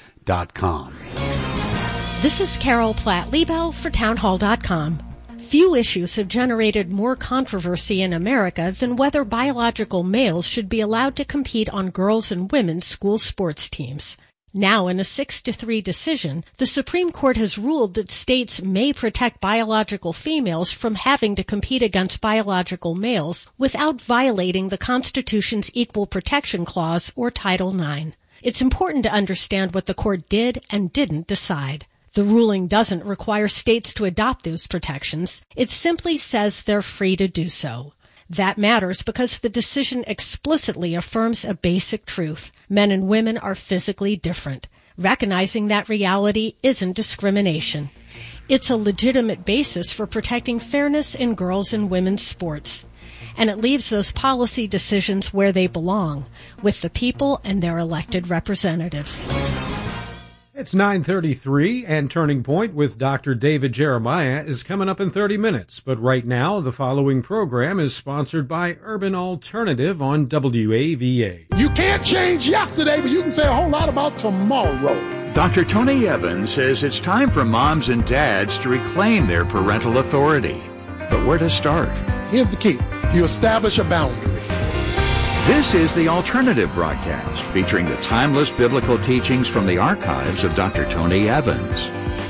This is Carol Platt-Liebau for Townhall.com. Few issues have generated more controversy in America than whether biological males should be allowed to compete on girls' and women's school sports teams. Now, in a 6-3 decision, the Supreme Court has ruled that states may protect biological females from having to compete against biological males without violating the Constitution's Equal Protection Clause or Title IX. It's important to understand what the court did and didn't decide. The ruling doesn't require states to adopt those protections. It simply says they're free to do so. That matters because the decision explicitly affirms a basic truth. Men and women are physically different. Recognizing that reality isn't discrimination. It's a legitimate basis for protecting fairness in girls' and women's sports. And it leaves those policy decisions where they belong, with the people and their elected representatives. It's 9:33, and Turning Point with Dr. David Jeremiah is coming up in 30 minutes. But right now, the following program is sponsored by Urban Alternative on WAVA. You can't change yesterday, but you can say a whole lot about tomorrow. Dr. Tony Evans says it's time for moms and dads to reclaim their parental authority. But where to start? Here's the key. You establish a boundary. This is the Alternative Broadcast, featuring the timeless biblical teachings from the archives of Dr. Tony Evans.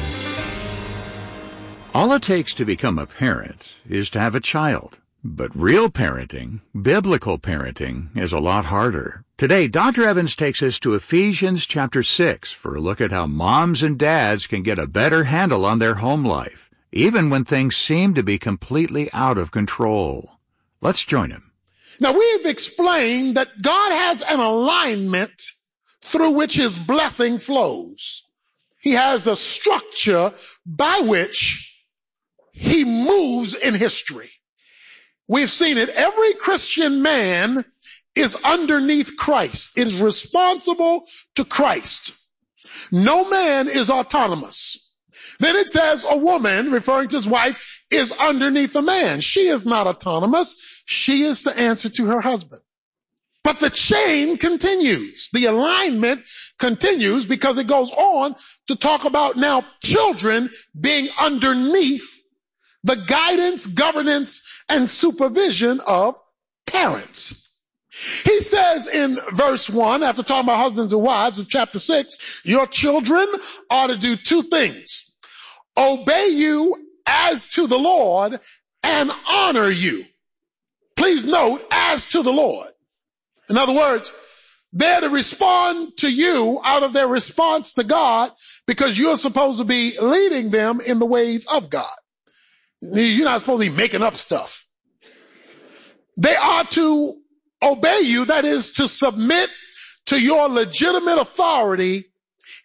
All it takes to become a parent is to have a child. But real parenting, biblical parenting, is a lot harder. Today, Dr. Evans takes us to Ephesians chapter 6 for a look at how moms and dads can get a better handle on their home life, even when things seem to be completely out of control. Let's join him. Now, we've explained that God has an alignment through which his blessing flows. He has a structure by which he moves in history. We've seen it. Every Christian man is underneath Christ. It is responsible to Christ. No man is autonomous. Then it says a woman, referring to his wife, is underneath a man. She is not autonomous. She is to answer to her husband. But the chain continues. The alignment continues because it goes on to talk about now children being underneath the guidance, governance, and supervision of parents. He says in verse 1, after talking about husbands and wives of chapter 6, your children are to do two things. Obey you as to the Lord and honor you. Please note, as to the Lord. In other words, they're to respond to you out of their response to God because you're supposed to be leading them in the ways of God. You're not supposed to be making up stuff. They are to obey you, that is to submit to your legitimate authority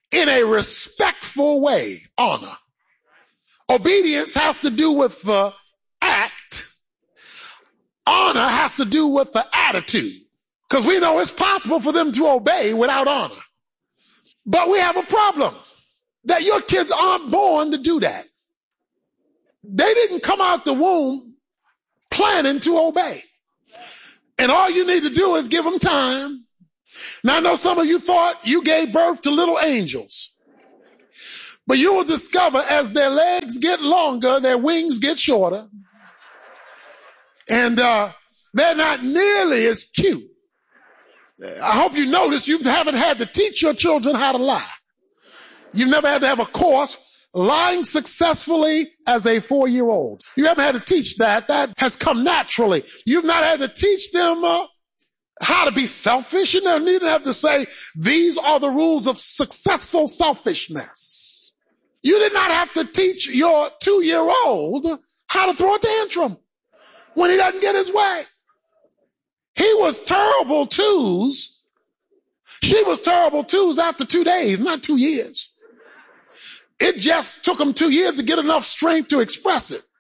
in a respectful way. Honor. Obedience has to do with the act. Honor has to do with the attitude. Because we know it's possible for them to obey without honor. But we have a problem that your kids aren't born to do that. They didn't come out the womb planning to obey. And all you need to do is give them time. Now, I know some of you thought you gave birth to little angels. But you will discover as their legs get longer, their wings get shorter. And they're not nearly as cute. I hope you notice you haven't had to teach your children how to lie. You've never had to have a course lying successfully as a 4-year-old. You haven't had to teach that. That has come naturally. You've not had to teach them how to be selfish. You don't even have to say, these are the rules of successful selfishness. You did not have to teach your 2-year-old how to throw a tantrum when he doesn't get his way. He was terrible twos. She was terrible twos after 2 days, not 2 years. It just took them 2 years to get enough strength to express it.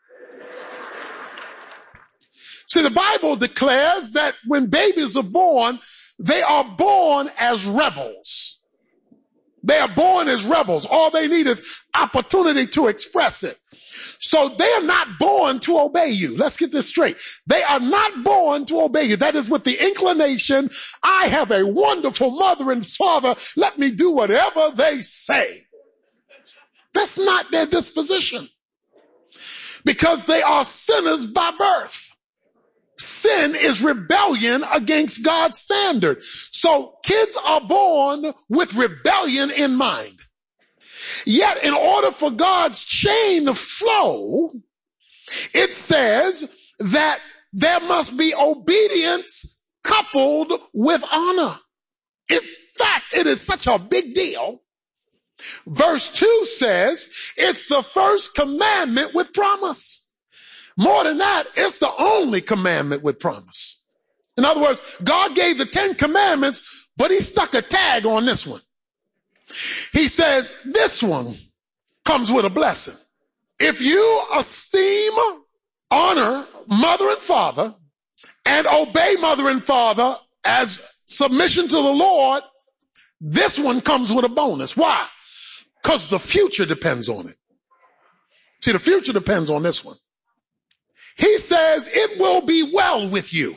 See, the Bible declares that when babies are born, they are born as rebels. They are born as rebels. All they need is opportunity to express it. So they are not born to obey you. Let's get this straight. They are not born to obey you. That is with the inclination, I have a wonderful mother and father. Let me do whatever they say. That's not their disposition. Because they are sinners by birth. Sin is rebellion against God's standard. So kids are born with rebellion in mind. Yet in order for God's chain to flow, it says that there must be obedience coupled with honor. In fact, it is such a big deal. Verse 2 says it's the first commandment with promise. More than that, it's the only commandment with promise. In other words, God gave the 10 commandments, but he stuck a tag on this one. He says this one comes with a blessing. If you esteem, honor mother and father, and obey mother and father as submission to the Lord, this one comes with a bonus. Why? Because the future depends on it. See, the future depends on this one. He says it will be well with you.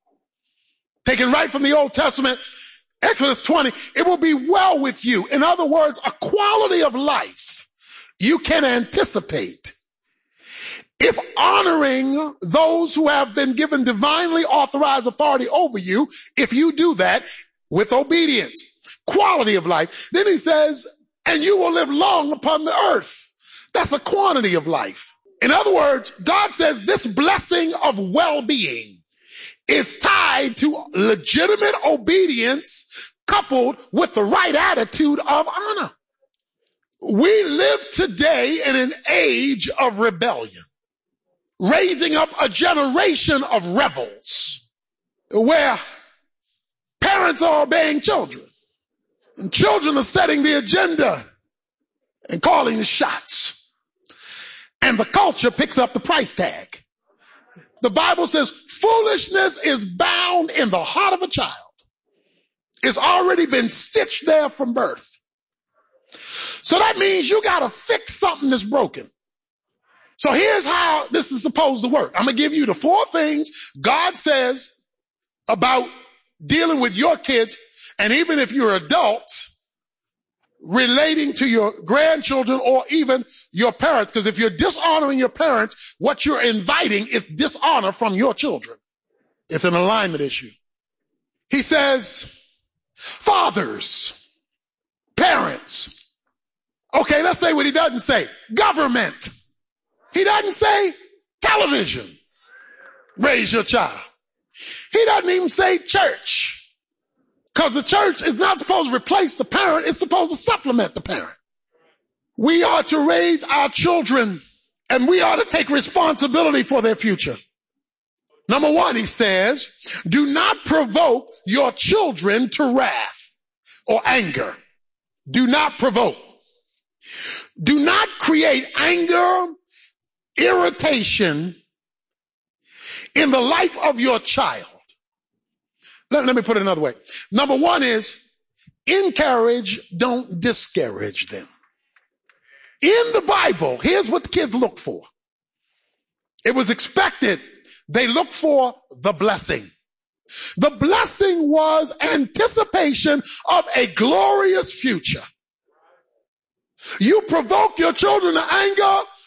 Taken right from the Old Testament, Exodus 20, it will be well with you. In other words, a quality of life you can anticipate if honoring those who have been given divinely authorized authority over you, if you do that with obedience, quality of life. Then he says, and you will live long upon the earth. That's a quantity of life. In other words, God says this blessing of well-being is tied to legitimate obedience coupled with the right attitude of honor. We live today in an age of rebellion, raising up a generation of rebels where parents are obeying children and children are setting the agenda and calling the shots. And the culture picks up the price tag. The Bible says foolishness is bound in the heart of a child. It's already been stitched there from birth. So that means you got to fix something that's broken. So here's how this is supposed to work. I'm going to give you the 4 things God says about dealing with your kids, and even if you're adults, relating to your grandchildren or even your parents. Because if you're dishonoring your parents, what you're inviting is dishonor from your children. It's an alignment issue. He says, fathers, parents. Okay, let's say what he doesn't say. Government. He doesn't say television. Raise your child. He doesn't even say church. Because the church is not supposed to replace the parent. It's supposed to supplement the parent. We are to raise our children and we are to take responsibility for their future. Number 1, he says, do not provoke your children to wrath or anger. Do not provoke. Do not create anger, irritation in the life of your child. Let me put it another way. Number one is encourage, don't discourage them. In the Bible, here's what the kids look for. It was expected they looked for the blessing. The blessing was anticipation of a glorious future. You provoke your children to anger,